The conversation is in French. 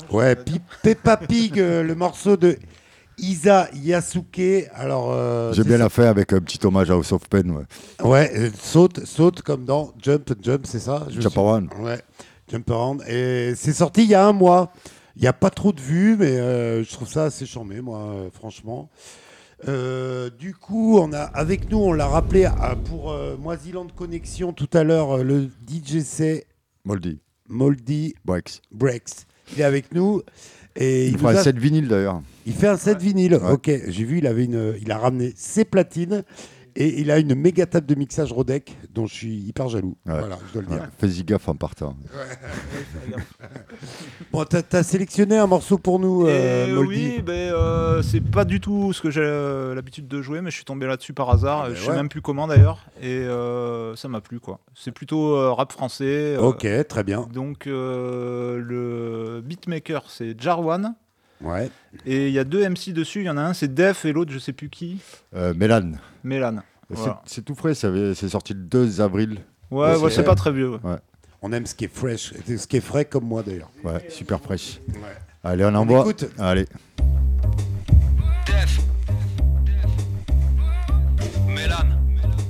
Ouais, Peppa Pig, le morceau de Isa Yasuke. Alors, J'ai c'est bien ça. la fait avec un petit hommage à House of Pain. Ouais. Ouais, saute comme dans Jump, c'est ça? Jump Around. Ouais, Jump Around. Et c'est sorti il y a un mois. Il n'y a pas trop de vues, mais je trouve ça assez charmé, moi, franchement. Du coup, avec nous, on l'a rappelé pour Moisiland Connexion tout à l'heure, le DJC Moldy. Moldy Breaks. Breaks. Il est avec nous et Il il fera nous un a 7 vinyle d'ailleurs. il fait un set vinyle. Ouais. Ok, j'ai vu, il a ramené ses platines et il a une méga table de mixage Rodec dont je suis hyper jaloux. Ouais. Voilà, je dois le Ouais. dire. Fais-y gaffe en partant. Bon, t'as sélectionné un morceau pour nous, Moldy. Oui, c'est pas du tout ce que j'ai l'habitude de jouer, mais je suis tombé là-dessus par hasard. Ah, Je ouais. sais même plus comment d'ailleurs, et ça m'a plu quoi. C'est plutôt rap français. Ok, très bien. Donc le beatmaker c'est Jarwan, Ouais. et il y a deux MC dessus. Il y en a un c'est Def et l'autre je sais plus qui. Mélan. Mélan. Voilà. C'est tout frais, c'est sorti le 2 avril. Ouais, c'est- c'est pas très vieux. Ouais. Ouais, On aime ce qui est fresh, ce qui est frais comme moi d'ailleurs. ouais, super fraîche. Ouais. Allez, on On envoie. écoute. Allez.